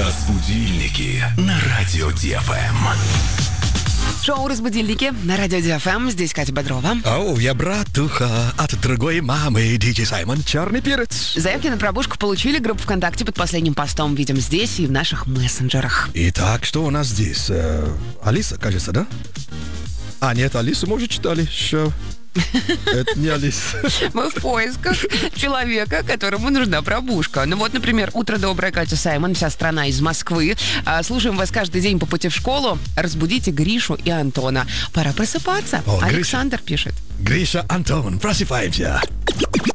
Разбудильники на радио ДФМ. Шоу «Разбудильники» на радио ДФМ. Здесь Катя Бодрова. Я братуха от другой мамы, Диджей Саймон, черный перец. Заявки на пробужку получили. Группу ВКонтакте под последним постом видим здесь и в наших мессенджерах. Итак, что у нас здесь? Алиса, кажется, да? Нет, Алису мы уже читали еще. Это не Алиса. Мы в поисках человека, которому нужна пробужка. Ну вот, например, «Утро доброе, Катя Саймон, вся страна из Москвы. Слушаем вас каждый день по пути в школу. Разбудите Гришу и Антона. Пора просыпаться». Александр пишет. Гриша, Антон, просыпаемся.